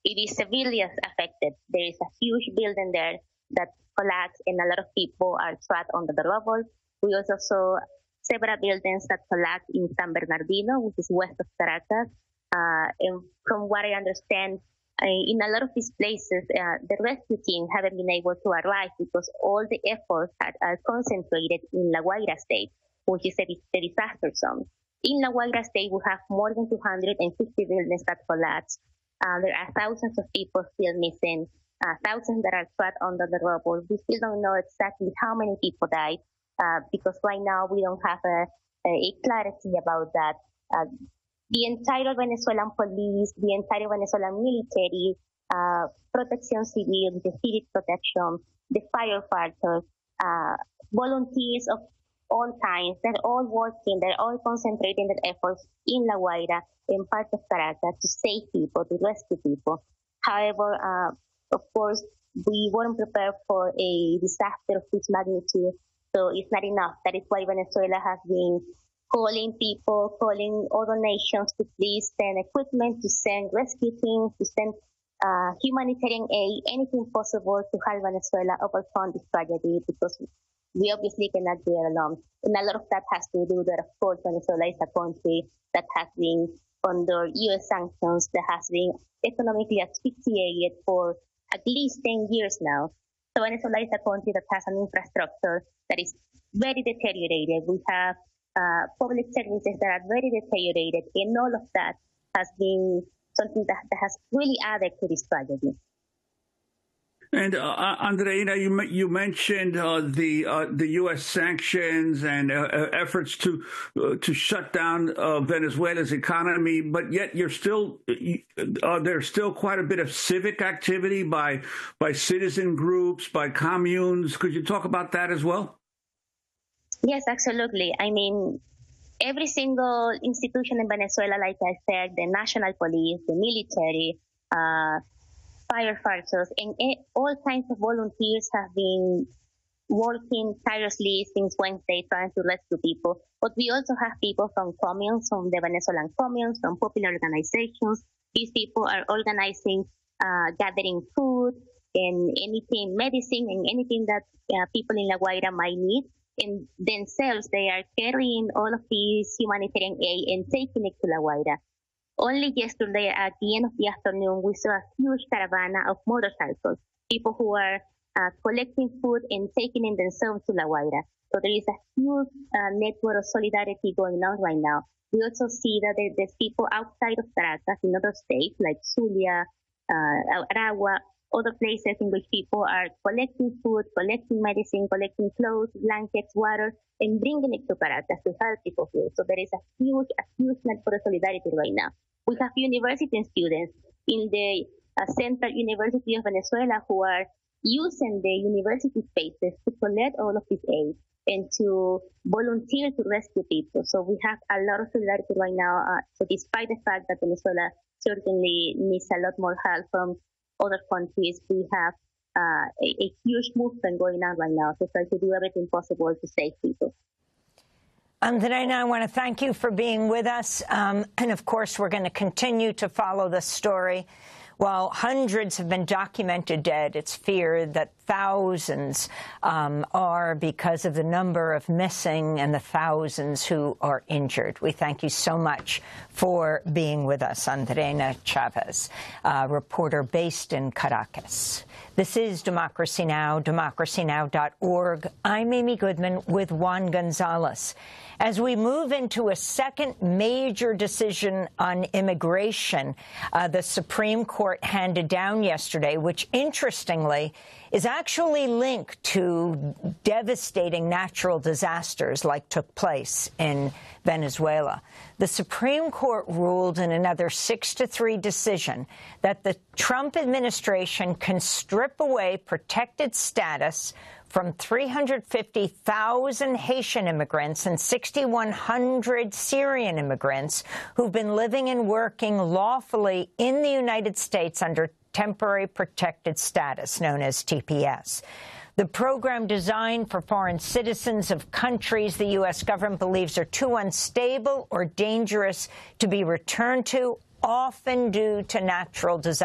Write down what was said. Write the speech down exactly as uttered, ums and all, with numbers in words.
it is severely affected. There is a huge building there that collapsed, and a lot of people are trapped under the rubble. We also saw several buildings that collapsed in San Bernardino, which is west of Caracas. Uh, and from what I understand, uh, in a lot of these places, uh, the rescue team haven't been able to arrive because all the efforts are, are concentrated in La Guaira state, which is a, the disaster zone. In La Guaira state, we have more than two hundred fifty buildings that collapsed. Uh, there are thousands of people still missing, uh, thousands that are trapped under the rubble. We still don't know exactly how many people died uh, because right now we don't have a, a clarity about that. Uh, the entire Venezuelan police, the entire Venezuelan military, uh, Protección Civil, the civil protection, the firefighters, uh, volunteers of all kinds, they're all working, they're all concentrating their efforts in La Guaira, in part of Caracas, to save people, to rescue people. However, uh, of course, we weren't prepared for a disaster of this magnitude, so it's not enough. That is why Venezuela has been calling people, calling other nations to please send equipment, to send rescue teams, to send uh, humanitarian aid, anything possible to help Venezuela overcome this tragedy, because we obviously cannot do it alone. And a lot of that has to do that, of course, Venezuela is a country that has been under U S sanctions, that has been economically asphyxiated for at least ten years now. So Venezuela is a country that has an infrastructure that is very deteriorated. We have uh, public services that are very deteriorated, and all of that has been something that, that has really added to this tragedy. And uh, Andreina, you you mentioned uh, the uh, the U S sanctions and uh, efforts to uh, to shut down uh, Venezuela's economy, but yet you're still uh, there's still quite a bit of civic activity by by citizen groups, by communes. Could you talk about that as well? Yes, absolutely. I mean, every single institution in Venezuela, like I said, the national police, the military, uh, firefighters, and all kinds of volunteers have been working tirelessly since Wednesday trying to rescue people. But we also have people from communes, from the Venezuelan communes, from popular organizations. These people are organizing, uh, gathering food and anything, medicine and anything that uh, people in La Guaira might need. And themselves, they are carrying all of these humanitarian aid and taking it to La Guaira. Only yesterday, at the end of the afternoon, we saw a huge caravana of motorcycles, people who are uh, collecting food and taking it themselves to La Guaira. So there is a huge uh, network of solidarity going on right now. We also see that there, there's people outside of Caracas in other states like Zulia, uh, Aragua, other places in which people are collecting food, collecting medicine, collecting clothes, blankets, water, and bringing it to Caracas to help people here. So there is a huge, a huge network of solidarity right now. We have university students in the uh, Central University of Venezuela who are using the university spaces to collect all of this aid and to volunteer to rescue people. So we have a lot of solidarity right now. Uh, so despite the fact that Venezuela certainly needs a lot more help from other countries, we have uh, a, a huge movement going on right now to try to do everything possible to save people. Andreina, I want to thank you for being with us. Um, and, of course, we're going to continue to follow this story. While hundreds have been documented dead, it's feared that thousands um, are because of the number of missing and the thousands who are injured. We thank you so much for being with us, Andreina Chavez, a reporter based in Caracas. This is Democracy Now!, democracy now dot org. I'm Amy Goodman with Juan Gonzalez. As we move into a second major decision on immigration, uh, the Supreme Court handed down yesterday, which, interestingly, is actually linked to devastating natural disasters like took place in Venezuela. The Supreme Court ruled in another six to three decision that the Trump administration can strip away protected status from three hundred fifty thousand Haitian immigrants and six thousand one hundred Syrian immigrants who've been living and working lawfully in the United States under temporary protected status, known as T P S. The program, designed for foreign citizens of countries the U S government believes are too unstable or dangerous to be returned to, often due to natural disasters.